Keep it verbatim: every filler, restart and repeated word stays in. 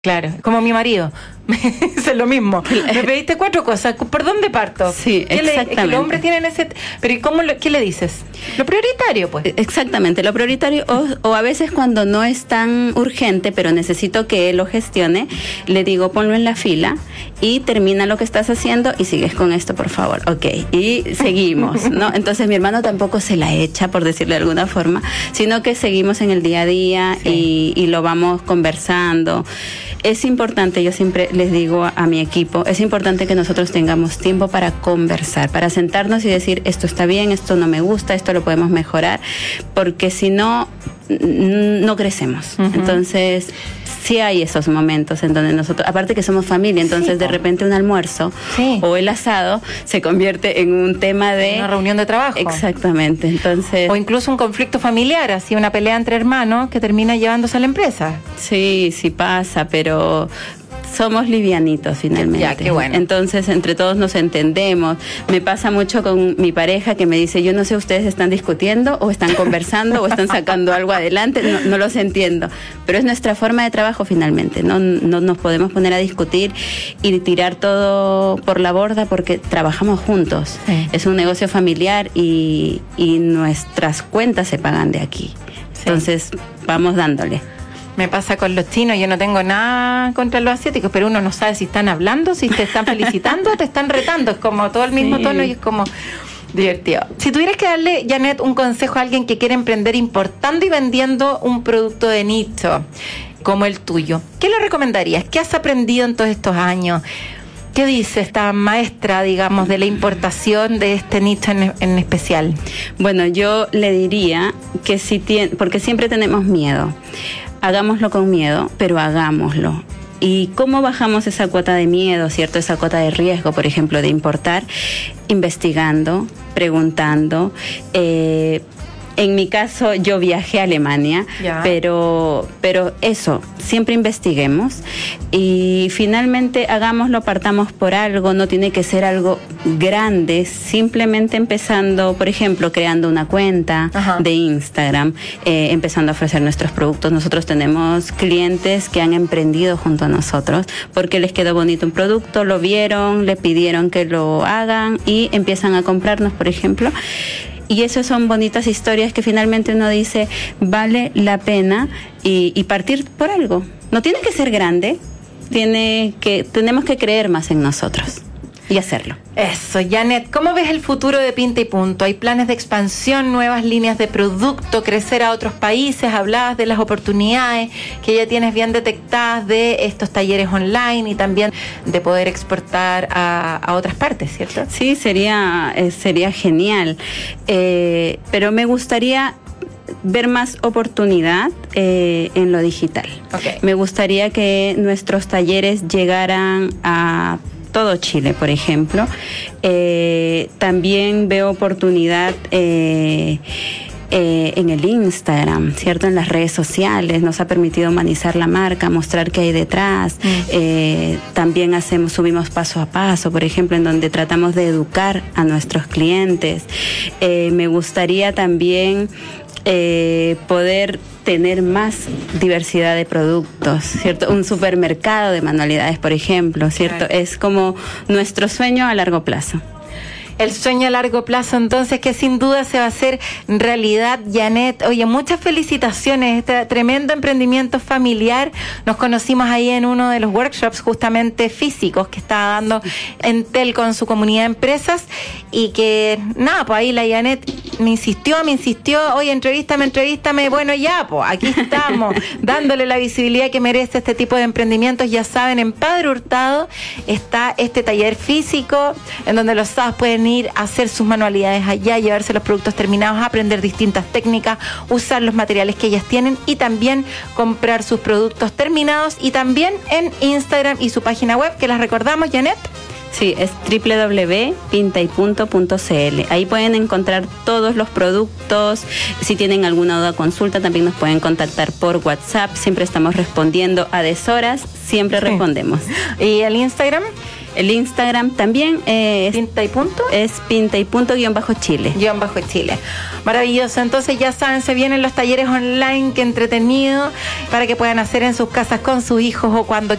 Claro, como mi marido. Es lo mismo. Me pediste cuatro cosas. ¿Por dónde parto? Sí, ¿Qué exactamente. Le, es que los hombres tienen ese... Pero ¿y cómo lo, qué le dices? Lo prioritario, pues. Exactamente, lo prioritario. O, o a veces cuando no es tan urgente, pero necesito que él lo gestione, le digo, ponlo en la fila y termina lo que estás haciendo y sigues con esto, por favor. Ok, y seguimos, ¿no? Entonces mi hermano tampoco se la echa, por decirlo de alguna forma, sino que seguimos en el día a día, sí. y, y lo vamos conversando. Es importante, yo siempre les digo a, a mi equipo, es importante que nosotros tengamos tiempo para conversar, para sentarnos y decir, esto está bien, esto no me gusta, esto lo podemos mejorar, porque si no, no crecemos. Uh-huh. Entonces, sí hay esos momentos en donde nosotros, aparte que somos familia, entonces sí, de repente un almuerzo, sí, o el asado se convierte en un tema de... Una reunión de trabajo. Exactamente, entonces... O incluso un conflicto familiar, así una pelea entre hermanos que termina llevándose a la empresa. Sí, sí pasa, pero... somos livianitos finalmente. Ya, qué bueno. Entonces, entre todos nos entendemos. Me pasa mucho con mi pareja que me dice, yo no sé, ustedes están discutiendo o están conversando o están sacando algo adelante, no, no los entiendo. Pero es nuestra forma de trabajo finalmente. No, no nos podemos poner a discutir y tirar todo por la borda porque trabajamos juntos. Sí. Es un negocio familiar y, y nuestras cuentas se pagan de aquí. Sí. Entonces, vamos dándole. Me pasa con los chinos, yo no tengo nada contra los asiáticos, pero uno no sabe si están hablando, si te están felicitando o te están retando. Es como todo el mismo sí. tono y es como divertido. Si tuvieras que darle, Janet, un consejo a alguien que quiere emprender importando y vendiendo un producto de nicho como el tuyo, ¿qué le recomendarías? ¿Qué has aprendido en todos estos años? ¿Qué dice esta maestra, digamos, de la importación de este nicho en, en especial? Bueno, yo le diría que si tiene, porque siempre tenemos miedo. Hagámoslo con miedo, pero hagámoslo. ¿Y cómo bajamos esa cuota de miedo, cierto? Esa cuota de riesgo, por ejemplo, de importar, investigando, preguntando. Eh, en mi caso, yo viajé a Alemania, ya. pero pero eso, siempre investiguemos y finalmente hagámoslo, partamos por algo, no tiene que ser algo grande, simplemente empezando, por ejemplo, creando una cuenta Ajá. de Instagram, eh, empezando a ofrecer nuestros productos. Nosotros tenemos clientes que han emprendido junto a nosotros porque les quedó bonito un producto, lo vieron, le pidieron que lo hagan y empiezan a comprarnos, por ejemplo. Y eso son bonitas historias que finalmente uno dice, vale la pena y, y partir por algo. No tiene que ser grande, tiene que, tenemos que creer más en nosotros y hacerlo. Eso, Janet, ¿cómo ves el futuro de Pinta y Punto? ¿Hay planes de expansión, nuevas líneas de producto, crecer a otros países? Hablabas de las oportunidades que ya tienes bien detectadas de estos talleres online y también de poder exportar a, a otras partes, ¿cierto? Sí, sería, eh, sería genial, eh, pero me gustaría ver más oportunidad eh, en lo digital. Okay. Me gustaría que nuestros talleres llegaran a todo Chile, por ejemplo. Eh, también veo oportunidad eh, eh, en el Instagram, ¿cierto? En las redes sociales. Nos ha permitido humanizar la marca, mostrar qué hay detrás. Mm. Eh, también hacemos, subimos paso a paso, por ejemplo, en donde tratamos de educar a nuestros clientes. Eh, me gustaría también eh, poder tener más diversidad de productos, ¿cierto? Un supermercado de manualidades, por ejemplo, ¿cierto? Claro. Es como nuestro sueño a largo plazo. El sueño a largo plazo, entonces, que sin duda se va a hacer realidad, Janet. Oye, muchas felicitaciones, este tremendo emprendimiento familiar. Nos conocimos ahí en uno de los workshops justamente físicos que estaba dando Entel con su comunidad de empresas y que, nada, pues ahí la Janet me insistió, me insistió, oye, entrevístame, entrevístame. Bueno, ya, pues aquí estamos, dándole la visibilidad que merece este tipo de emprendimientos. Ya saben, en Padre Hurtado está este taller físico en donde los sábados pueden ir a hacer sus manualidades allá, llevarse los productos terminados, aprender distintas técnicas, usar los materiales que ellas tienen y también comprar sus productos terminados y también en Instagram y su página web, que las recordamos, Janet. Sí, es doble u doble u doble u punto pinta y punto punto c l. Ahí pueden encontrar todos los productos. Si tienen alguna duda o consulta, también nos pueden contactar por WhatsApp. Siempre estamos respondiendo a deshoras, siempre sí. respondemos. ¿Y el Instagram? El Instagram también eh, es pinta y punto. Es pinta y punto guión bajo Chile. Guión bajo Chile. Maravilloso. Entonces ya saben, se vienen los talleres online, qué entretenido, para que puedan hacer en sus casas con sus hijos o cuando